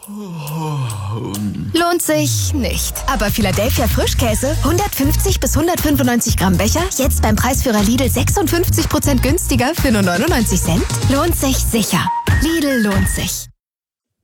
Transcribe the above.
Lohnt sich nicht. Aber Philadelphia Frischkäse, 150 bis 195 Gramm Becher, jetzt beim Preisführer Lidl 56% günstiger für nur 99 Cent? Lohnt sich sicher. Lidl lohnt sich.